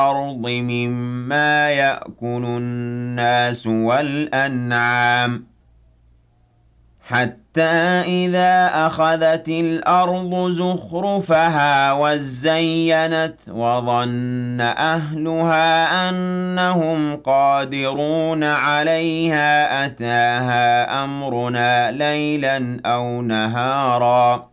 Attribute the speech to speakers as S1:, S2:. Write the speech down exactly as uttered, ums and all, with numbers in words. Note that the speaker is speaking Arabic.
S1: الأرض مما يأكل الناس والأنعام حتى إذا أخذت الأرض زخرفها وزينت وظن أهلها أنهم قادرون عليها أتاها أمرنا ليلا أو نهارا